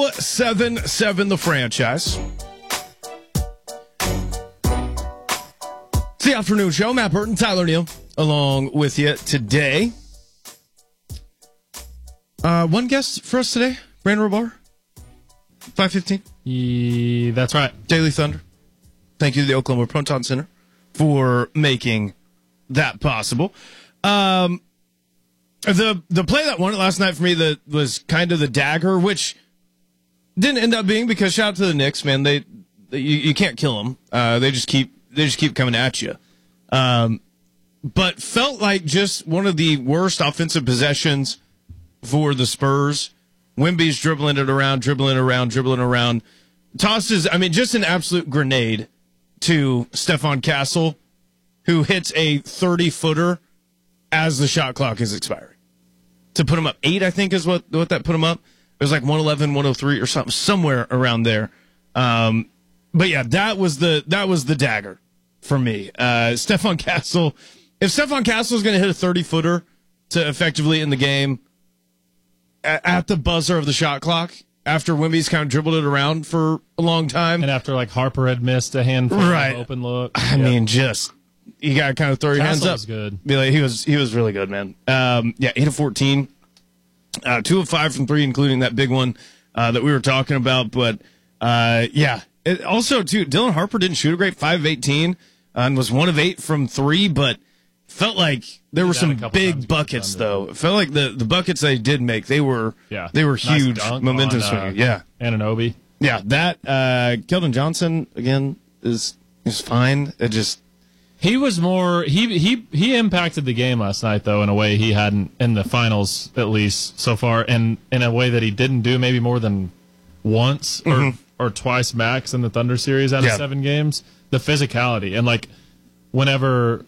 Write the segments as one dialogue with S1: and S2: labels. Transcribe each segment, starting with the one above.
S1: 1077 The Franchise. It's the afternoon show. Matt Burton, Tyler Neal, along with you today. One guest for us today, Brandon Robar, 5:15.
S2: That's right.
S1: Daily Thunder. Thank you to the Oklahoma Proton Center for making that possible. The play that won it last night for me that was kind of the dagger, which didn't end up being, because shout out to the Knicks, man. You can't kill them. They just keep coming at you. But felt like just one of the worst offensive possessions for the Spurs. Wemby's dribbling around. Tosses, just an absolute grenade to Stephon Castle, who hits a 30-footer as the shot clock is expiring. To put him up 8, I think is what that put him up. It was like 111, 103 or something, somewhere around there. But yeah, that was the dagger for me. Stephon Castle, if Stephon Castle is going to hit a 30-footer to effectively end the game at the buzzer of the shot clock, after Wemby's kind of dribbled it around for a long time.
S2: And after Harper had missed a handful of open look.
S1: I mean, just, you got to kind of throw your hands up.
S2: Was good.
S1: Be like, he was really good, man. 8 of 14, 2 of 5 from 3, including that big one that we were talking about. But, also, too, Dylan Harper didn't shoot a great 5 of 18 and was 1 of 8 from 3, but felt like there were some big buckets, though. It felt like the buckets they did make, they were huge,
S2: nice
S1: momentum swinging. Yeah.
S2: Anunoby.
S1: Yeah, that Keldon Johnson, again, is fine. It just...
S2: He was more... He impacted the game last night, though, in a way he hadn't in the finals, at least, so far, and in a way that he didn't do maybe more than once or twice max in the Thunder series out of 7 games. The physicality. And, whenever...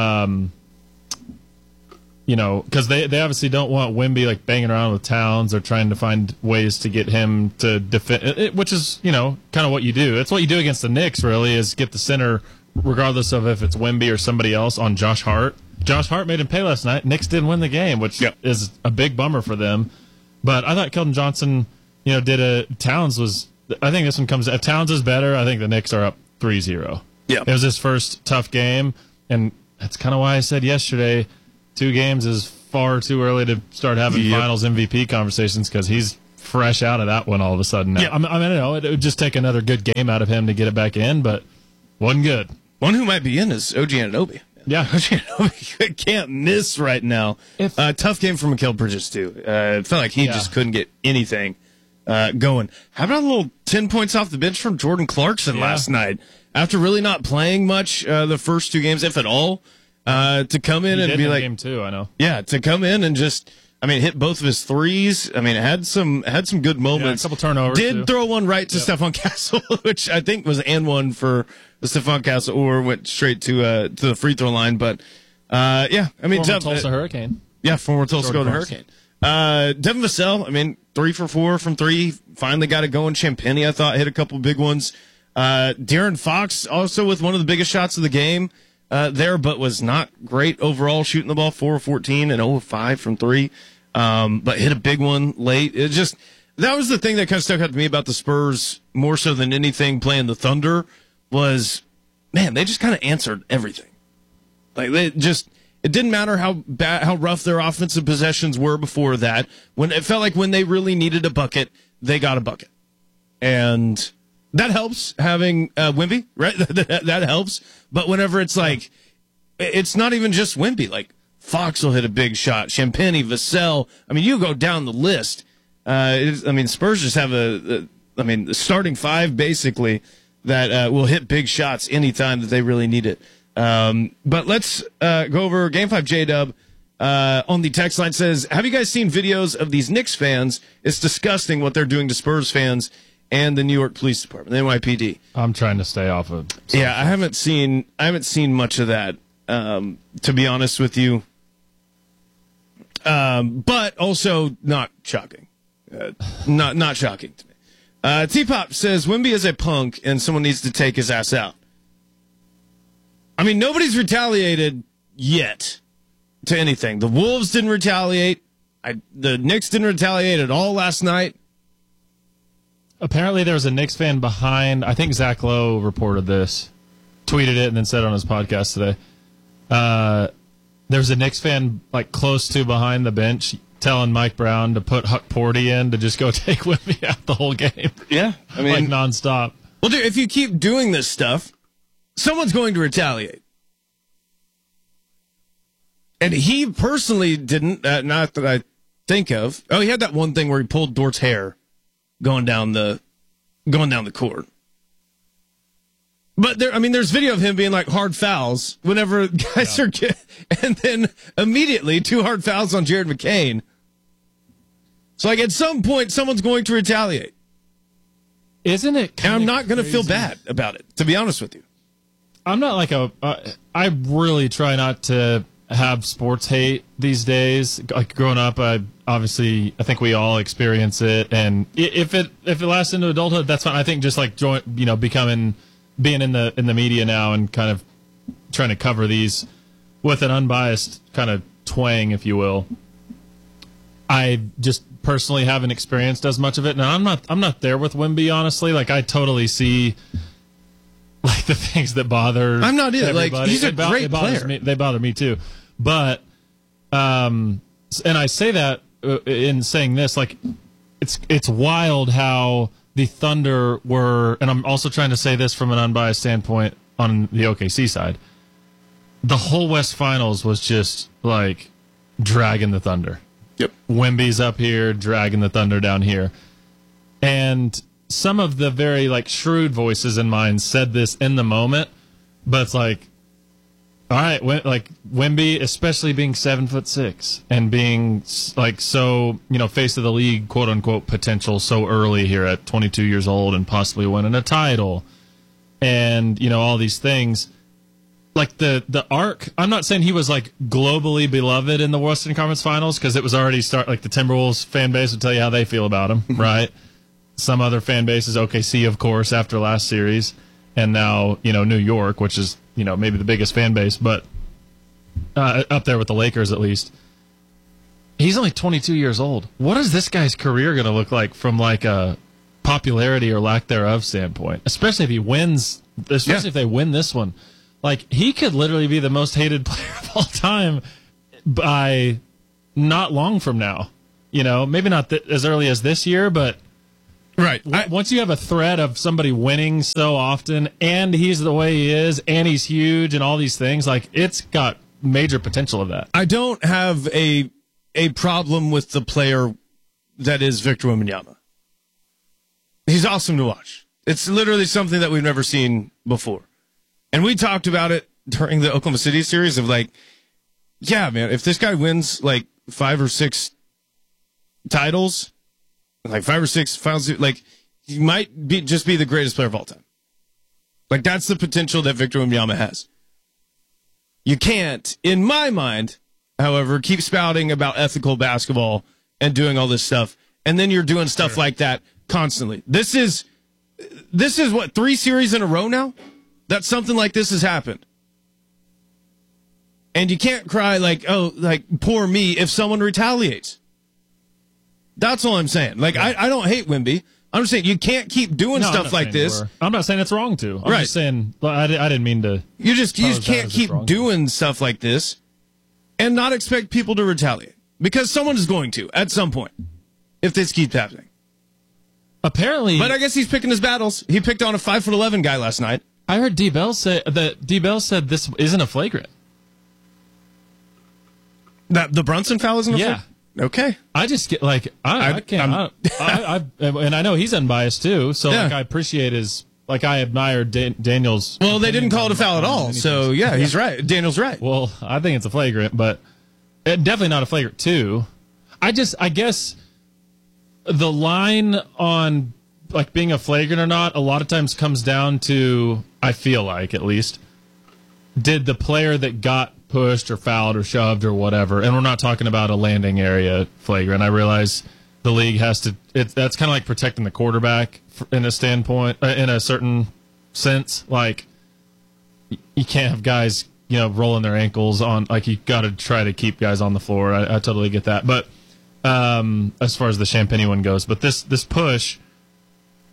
S2: because they obviously don't want Wemby banging around with Towns or trying to find ways to get him to defend, which is kind of what you do. It's what you do against the Knicks. Really, is get the center, regardless of if it's Wemby or somebody else, on Josh Hart. Josh Hart made him pay last night. Knicks didn't win the game, which is a big bummer for them. But I thought Keldon Johnson, Towns was. I think this one comes. If Towns is better, I think the Knicks are up 3-0.
S1: Yeah,
S2: it was his first tough game, and that's kind of why I said yesterday, 2 games is far too early to start having finals MVP conversations, because he's fresh out of that one all of a sudden now. I don't know. It would just take another good game out of him to get it back in, but wasn't good.
S1: One who might be in is OG Anunoby.
S2: Yeah.
S1: OG Anunoby can't miss right now. Tough game for Mikal Bridges, too. It felt like he just couldn't get anything going. How about a little 10 points off the bench from Jordan Clarkson last night? After really not playing much the first 2 games, if at all, to come in and be like...
S2: game 2, I know.
S1: Yeah, to come in and just... hit both of his threes. Had some good moments.
S2: A couple turnovers.
S1: Did throw one right to Stephon Castle, which I think was and one for the Stephon Castle, or went straight to the free throw line. But
S2: former Tulsa Hurricane.
S1: Yeah, former Tulsa Golden Hurricane. Devin Vassell, 3 for 4 from 3. Finally got it going. Champagnie, I thought, hit a couple big ones. De'Aaron Fox also with one of the biggest shots of the game there, but was not great overall shooting the ball. 4 of 14 and 0 of 5 from 3. But hit a big one late. That was the thing that kind of stuck out to me about the Spurs more so than anything playing the Thunder was, man, they just kind of answered everything. It didn't matter how rough their offensive possessions were before that. When it felt like when they really needed a bucket, they got a bucket. And that helps having Wemby, right? that helps. But whenever it's it's not even just Wemby. Fox will hit a big shot. Champagnie, Vassell. You go down the list. Spurs just have the starting 5 basically that will hit big shots anytime that they really need it. But let's go over Game 5. J-Dub on the text line says, have you guys seen videos of these Knicks fans? It's disgusting what they're doing to Spurs fans and the New York Police Department, the NYPD.
S2: I'm trying to stay off of.
S1: Yeah, I haven't seen much of that, to be honest with you. But also not shocking. Not shocking to me. T-Pop says, Wemby is a punk and someone needs to take his ass out. Nobody's retaliated yet to anything. The Wolves didn't retaliate. The Knicks didn't retaliate at all last night.
S2: apparently there was a Knicks fan behind. I think Zach Lowe reported this, tweeted it, and then said it on his podcast today. There was a Knicks fan like close to behind the bench telling Mike Brown to put Huck Porty in to just go take Wemby out the whole game.
S1: Yeah, I mean,
S2: like nonstop.
S1: Well, dude, if you keep doing this stuff, someone's going to retaliate. And he personally didn't, not that I think of. Oh, he had that one thing where he pulled Dort's hair going down the court. But there's video of him being like hard fouls whenever guys are and then immediately 2 hard fouls on Jared McCain. So like at some point someone's going to retaliate.
S2: Isn't it?
S1: And I'm not going to feel bad about it, to be honest with you.
S2: I'm not like I really try not to have sports hate these days. Like growing up, I think we all experience it, and if it lasts into adulthood, that's fine. I think just like being in the media now and kind of trying to cover these with an unbiased kind of twang, if you will. I just personally haven't experienced as much of it, and I'm not there with Wemby, honestly. Like I totally see like the things that bother.
S1: I'm not either.
S2: Everybody.
S1: Like he's a great player.
S2: They bother me too, but and I say that in saying this, like it's wild how the Thunder were, and I'm also trying to say this from an unbiased standpoint on the OKC side. The whole West Finals was just like dragging the Thunder.
S1: Yep.
S2: Wemby's up here, dragging the Thunder down here. And some of the very like shrewd voices in mine said this in the moment, but it's like, all right, like Wemby, especially being 7'6" and being like so, face of the league, quote unquote, potential so early here at 22 years old and possibly winning a title, and all these things. Like the arc, I'm not saying he was like globally beloved in the Western Conference Finals because it was already like the Timberwolves fan base would tell you how they feel about him, right? Some other fan bases, OKC, of course, after last series, and now New York, which is maybe the biggest fan base, but up there with the Lakers at least. He's only 22 years old. What is this guy's career going to look like from like a popularity or lack thereof standpoint? Especially if he wins, if they win this one. Like, he could literally be the most hated player of all time by not long from now. Maybe not as early as this year, but
S1: right.
S2: Once you have a threat of somebody winning so often, and he's the way he is, and he's huge, and all these things, like, it's got major potential of that.
S1: I don't have a problem with the player that is Victor Wembanyama. He's awesome to watch. It's literally something that we've never seen before. And we talked about it during the Oklahoma City series of like, yeah, man, if this guy wins like 5 or 6 titles, like 5 or 6 finals, like he might just be the greatest player of all time. Like that's the potential that Victor Wembanyama has. You can't, in my mind, however, keep spouting about ethical basketball and doing all this stuff, and then you're doing stuff like that constantly. This is what, 3 series in a row now that something like this has happened. And you can't cry like, oh, like, poor me if someone retaliates. That's all I'm saying. Like, I don't hate Wemby. I'm just saying you can't keep doing stuff like this.
S2: I'm not saying it's wrong to. I'm just saying, I didn't mean to.
S1: You just can't keep doing stuff like this and not expect people to retaliate. Because someone is going to at some point if this keeps happening.
S2: Apparently.
S1: But I guess he's picking his battles. He picked on a 5'11" guy last night.
S2: I heard D-Bell say that D-Bell said this isn't a flagrant.
S1: That the Brunson foul isn't a flagrant? Okay.
S2: I just get like I can't. And I know he's unbiased too, so like I appreciate his I admire Daniel's.
S1: Well, they didn't call it a foul at all, so yeah, he's right. Daniel's right.
S2: Well, I think it's a flagrant, but definitely not a flagrant 2. I guess the line on like being a flagrant or not a lot of times comes down to, I feel like at least, did the player that got pushed or fouled or shoved or whatever, and we're not talking about a landing area flagrant. I realize the league has to. That's kind of like protecting the quarterback in a standpoint, in a certain sense. Like you can't have guys, rolling their ankles on. Like you got to try to keep guys on the floor. I totally get that. But as far as the Champagny one goes, but this push,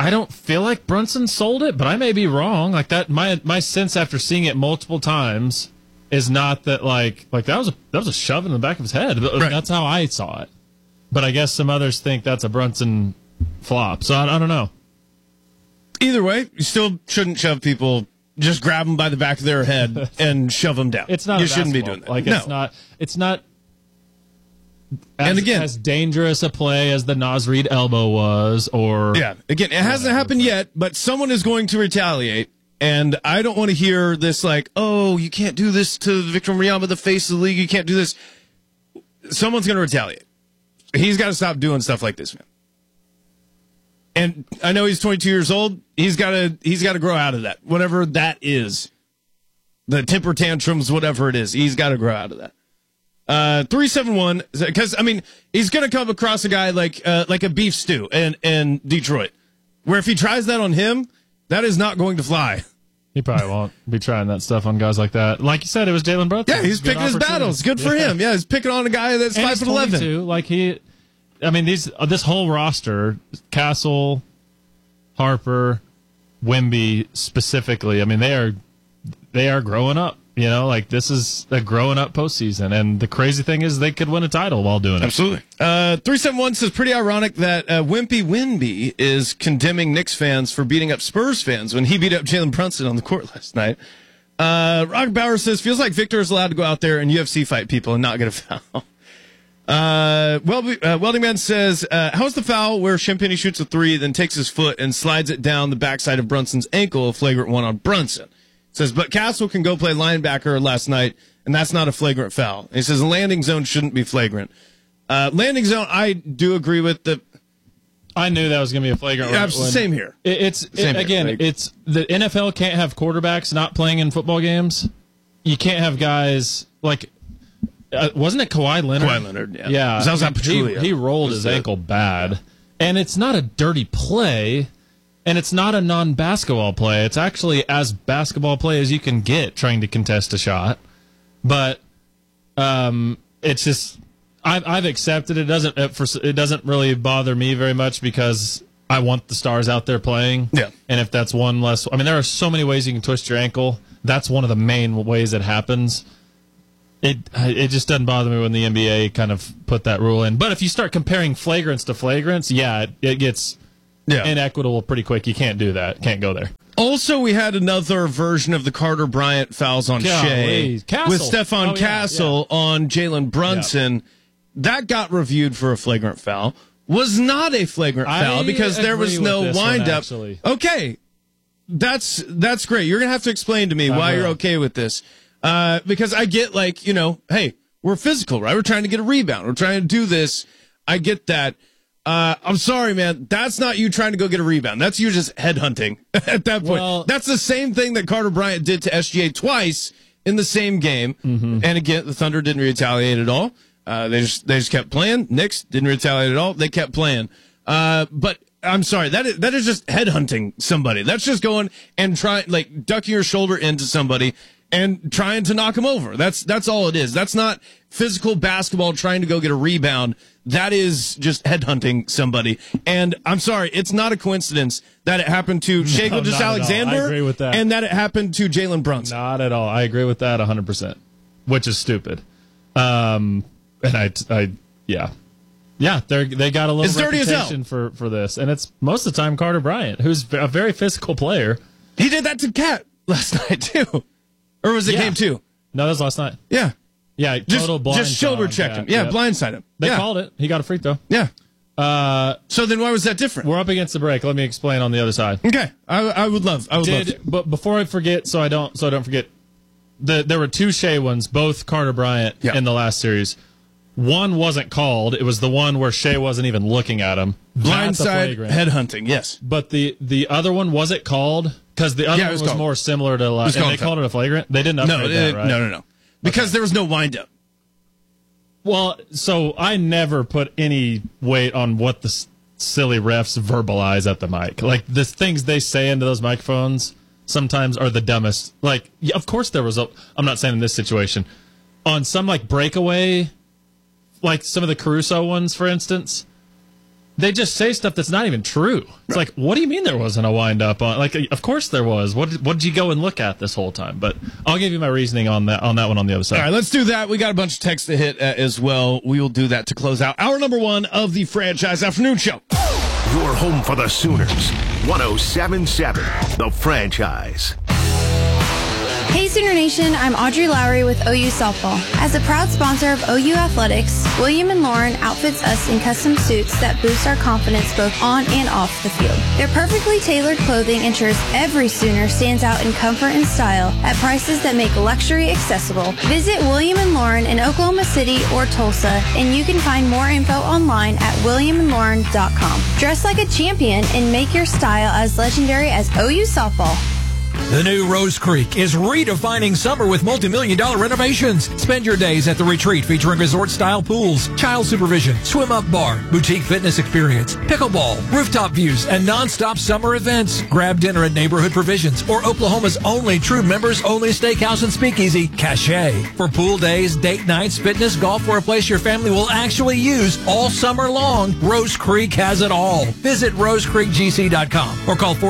S2: I don't feel like Brunson sold it, but I may be wrong. Like that, my sense after seeing it multiple times is not that like that was a shove in the back of his head. Right. That's how I saw it. But I guess some others think that's a Brunson flop. So I don't know.
S1: Either way, you still shouldn't shove people. Just grab them by the back of their head and shove them down.
S2: It's not.
S1: You shouldn't be doing that.
S2: Like it's not. It's not.
S1: And again,
S2: as dangerous a play as the Naz Reid elbow was, or
S1: again, it hasn't happened yet, but someone is going to retaliate. And I don't want to hear this like, oh, you can't do this to Victor Wembanyama, the face of the league. You can't do this. Someone's going to retaliate. He's got to stop doing stuff like this, man. And I know he's 22 years old. He's got to grow out of that, whatever that is. The temper tantrums, whatever it is, he's got to grow out of that. 371, because I mean, he's going to come across a guy like a beef stew in Detroit, where if he tries that on him, that is not going to fly.
S2: He probably won't be trying that stuff on guys like that. Like you said, it was Jalen Brunson.
S1: Yeah, he's picking his battles. Good for him. Yeah, he's picking on a guy that's 5'11".
S2: Like this whole roster, Castle, Harper, Wemby specifically. I mean, they are growing up. You know, like this is a growing up postseason, and the crazy thing is they could win a title while doing it.
S1: Absolutely. 371 says pretty ironic that Wimpy Wemby is condemning Knicks fans for beating up Spurs fans when he beat up Jalen Brunson on the court last night. Rock Bauer says feels like Victor is allowed to go out there and UFC fight people and not get a foul. Welding Man says, how's the foul where Champagny shoots a three, then takes his foot and slides it down the backside of Brunson's ankle, a flagrant one on Brunson? Says, but Castle can go play linebacker last night, and that's not a flagrant foul. And he says, landing zone shouldn't be flagrant. Landing zone, I do agree with the...
S2: I knew that was going to be a flagrant.
S1: Yeah, same here.
S2: It's the NFL can't have quarterbacks not playing in football games. You can't have guys like... wasn't it Kawhi Leonard?
S1: Kawhi Leonard, yeah.
S2: Yeah.
S1: That was at Pachulia.
S2: He rolled his ankle bad. And it's not a dirty play... And it's not a non-basketball play. It's actually as basketball play as you can get trying to contest a shot. But it's just I've accepted it. It doesn't really bother me very much because I want the stars out there playing.
S1: Yeah.
S2: And if that's one less, I mean, there are so many ways you can twist your ankle. That's one of the main ways it happens. It just doesn't bother me when the NBA kind of put that rule in. But if you start comparing flagrants to flagrants, it gets. Yeah. Inequitable pretty quick. You can't do that. Can't go there.
S1: Also, we had another version of the Carter Bryant fouls on Shea with Stephon Castle on Jalen Brunson. Yeah. That got reviewed for a flagrant foul. Was not a flagrant foul because there was no wind-up. Okay, that's great. You're going to have to explain to me why you're okay with this. Because I get hey, we're physical, right? We're trying to get a rebound. We're trying to do this. I get that. I'm sorry, man. That's not you trying to go get a rebound. That's you just headhunting at that point. Well, that's the same thing that Carter Bryant did to SGA twice in the same game. Mm-hmm. And again, the Thunder didn't retaliate at all. They just kept playing. Knicks didn't retaliate at all. They kept playing. But I'm sorry. That is just headhunting somebody. That's just going and ducking your shoulder into somebody and trying to knock him over. That's all it is. That's not physical basketball trying to go get a rebound. That is just headhunting somebody. And I'm sorry, it's not a coincidence that it happened to Shai Gilgeous-Alexander.
S2: I agree with that.
S1: And that it happened to Jalen Brunson.
S2: Not at all. I agree with that 100%, which is stupid. And yeah, they got a little reputation for this. And it's most of the time Carter Bryant, who's a very physical player.
S1: He did that to Cat last night, too. Or was it game two?
S2: No, that was last night.
S1: Yeah.
S2: Yeah,
S1: just shoulder checked him. Yeah, blindside him.
S2: They called it. He got a free throw.
S1: Yeah. So then why was that different?
S2: We're up against the break. Let me explain on the other side.
S1: Okay. I would love to.
S2: But before I forget, so I don't forget, there were two Shea ones, both Carter Bryant in the last series. One wasn't called. It was the one where Shea wasn't even looking at him.
S1: Blindside headhunting, yes.
S2: But the other one, was it called? Because the other one was more similar to and they called it a flagrant? They didn't upgrade that, right?
S1: No. Because there was no wind-up.
S2: Well, so I never put any weight on what the silly refs verbalize at the mic. Like, the things they say into those microphones sometimes are the dumbest. Like, of course there was I'm not saying in this situation. On some, breakaway, like some of the Caruso ones, for instance, they just say stuff that's not even true. It's like, what do you mean there wasn't a wind up on? Like, of course there was. What did you go and look at this whole time? But I'll give you my reasoning on that one on the other side.
S1: All right, let's do that. We got a bunch of texts to hit as well. We will do that to close out hour number 1 of the Franchise Afternoon Show.
S3: Your home for the Sooners. 107.7 The Franchise.
S4: Hey Sooner Nation, I'm Audrey Lowry with OU Softball. As a proud sponsor of OU Athletics, William & Lauren outfits us in custom suits that boost our confidence both on and off the field. Their perfectly tailored clothing ensures every Sooner stands out in comfort and style at prices that make luxury accessible. Visit William & Lauren in Oklahoma City or Tulsa, and you can find more info online at williamandlauren.com. Dress like a champion and make your style as legendary as OU Softball.
S5: The new Rose Creek is redefining summer with multi-million-dollar renovations. Spend your days at the retreat featuring resort-style pools, child supervision, swim-up bar, boutique fitness experience, pickleball, rooftop views, and non-stop summer events. Grab dinner at Neighborhood Provisions or Oklahoma's only true members-only steakhouse and speakeasy, Cache. For pool days, date nights, fitness, golf, or a place your family will actually use all summer long, Rose Creek has it all. Visit rosecreekgc.com or call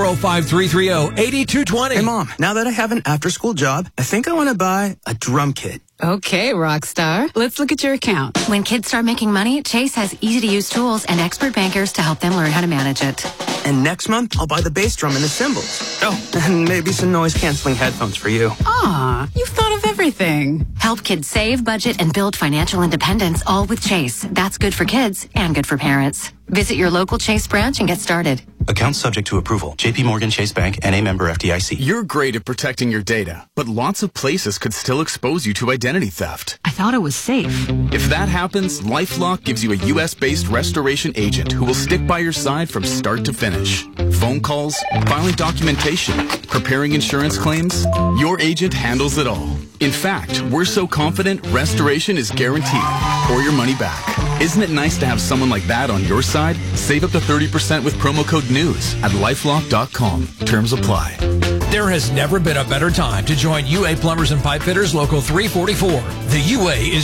S5: 405-330-8220.
S6: Hey, Mom, now that I have an after-school job, I think I want to buy a drum kit.
S7: Okay, Rockstar. Let's look at your account. When kids start making money, Chase has easy-to-use tools and expert bankers to help them learn how to manage it.
S6: And next month, I'll buy the bass drum and the cymbals. Oh, and maybe some noise-canceling headphones for you.
S7: Aw, you've thought of everything. Help kids save, budget, and build financial independence, all with Chase. That's good for kids and good for parents. Visit your local Chase branch and get started.
S8: Account subject to approval. JP Morgan Chase Bank, N.A. member FDIC.
S9: You're great at protecting your data, but lots of places could still expose you to identity theft.
S7: I thought it was safe.
S9: If that happens, LifeLock gives you a U.S.-based restoration agent who will stick by your side from start to finish. Phone calls, filing documentation, preparing insurance claims, your agent handles it all. In fact, we're so confident restoration is guaranteed or your money back. Isn't it nice to have someone like that on your side? Save up to 30% with promo code NEWS at LifeLock.com. Terms apply.
S5: There has never been a better time to join UA Plumbers and Pipe Fitters Local 344. The UA is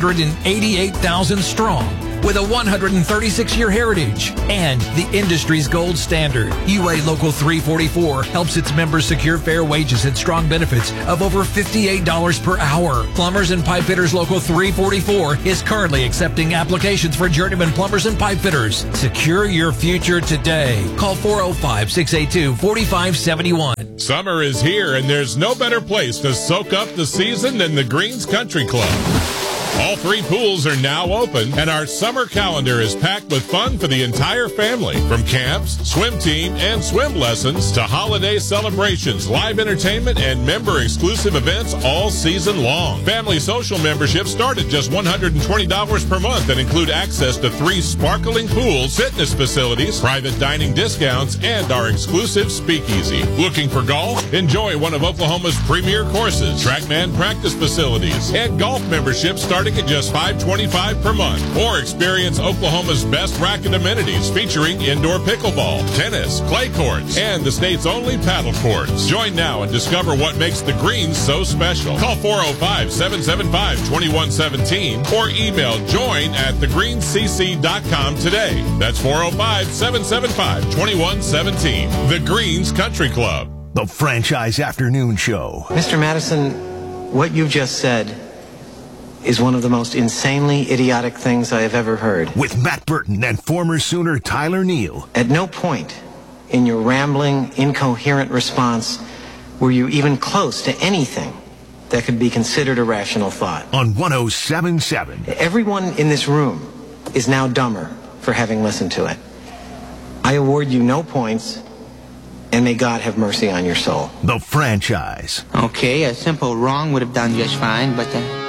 S5: 388,000 strong with a 136-year heritage and the industry's gold standard. UA Local 344 helps its members secure fair wages and strong benefits of over $58 per hour. Plumbers and Pipe Fitters Local 344 is currently accepting applications for journeyman plumbers and pipe fitters. Secure your future today. Call 405-682-4571.
S10: Summer is here, and there's no better place to soak up the season than the Greens Country Club. All 3 pools are now open, and our summer calendar is packed with fun for the entire family. From camps, swim team, and swim lessons to holiday celebrations, live entertainment, and member-exclusive events all season long. Family social memberships start at just $120 per month and include access to 3 sparkling pools, fitness facilities, private dining discounts, and our exclusive speakeasy. Looking for golf? Enjoy one of Oklahoma's premier courses, TrackMan practice facilities, and golf memberships starting at just $525 per month. Or experience Oklahoma's best racket amenities featuring indoor pickleball, tennis, clay courts, and the state's only paddle courts. Join now and discover what makes the Greens so special. Call 405-775-2117 or email join@thegreenscc.com today. That's 405-775-2117. The Greens Country Club.
S3: The Franchise Afternoon Show.
S11: Mr. Madison, what you've just said is one of the most insanely idiotic things I have ever heard.
S3: With Matt Burton and former Sooner Tyler Neal.
S11: At no point in your rambling, incoherent response were you even close to anything that could be considered a rational thought.
S3: On 107.7.
S11: Everyone in this room is now dumber for having listened to it. I award you no points, and may God have mercy on your soul.
S3: The Franchise.
S12: Okay, a simple wrong would have done just fine, but